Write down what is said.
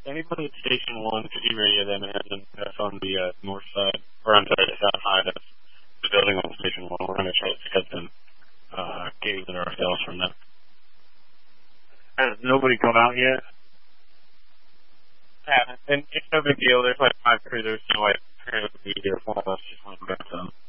anybody at Station 1, could you radio them and that's on the north side, or I'm sorry, the south side of the building on Station 1. We're going to try to pick up some cables ourselves from them. Has nobody come out yet? Yeah, and it's no big deal. There's like 5 crews, so like, it'll be here. One of us just went back to them.